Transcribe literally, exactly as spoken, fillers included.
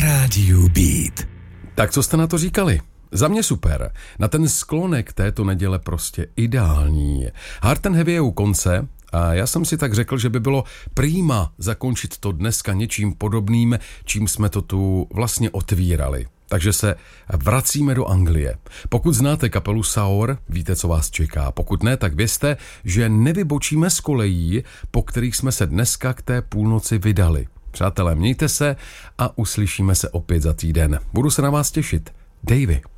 rádiu Beat. Tak co jste na to říkali? Za mě super. Na ten sklonek této neděle prostě ideální. Hard and Heavy je u konce a já jsem si tak řekl, že by bylo prima zakončit to dneska něčím podobným, čím jsme to tu vlastně otvírali. Takže se vracíme do Anglie. Pokud znáte kapelu Sour, víte, co vás čeká. Pokud ne, tak vězte, že nevybočíme z kolejí, po kterých jsme se dneska k té půlnoci vydali. Přátelé, mějte se a uslyšíme se opět za týden. Budu se na vás těšit. Davey.